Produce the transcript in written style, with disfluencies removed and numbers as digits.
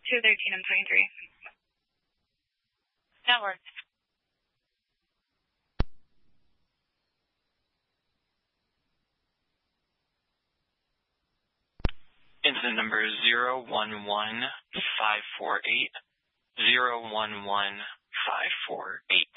213 and 23. That works. Incident number 011548. 011548.